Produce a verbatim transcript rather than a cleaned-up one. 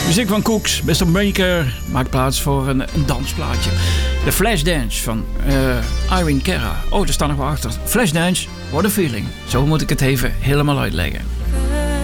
Muziek van Cooks, mister Maker maakt plaats voor een, een dansplaatje. De Flashdance van uh, Irene Cara. Oh, er staat nog wel achter. Flashdance, what a feeling. Zo moet ik het even helemaal uitleggen.